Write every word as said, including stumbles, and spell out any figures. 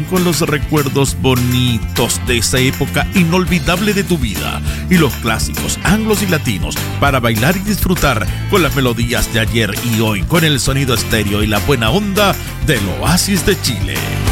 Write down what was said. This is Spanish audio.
con los recuerdos bonitos de esa época inolvidable de tu vida y los clásicos anglos y latinos para bailar y disfrutar con las melodías de ayer y hoy, con el sonido estéreo y la buena onda del Oasis de Chile.